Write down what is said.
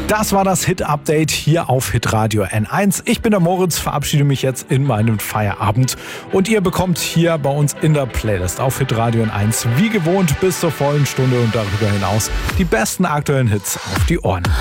Das war das Hit-Update hier auf Hitradio N1. Ich bin der Moritz, verabschiede mich jetzt in meinen Feierabend. Und ihr bekommt hier bei uns in der Playlist auf Hitradio N1 wie gewohnt bis zur vollen Stunde und darüber hinaus die besten aktuellen Hits auf die Ohren.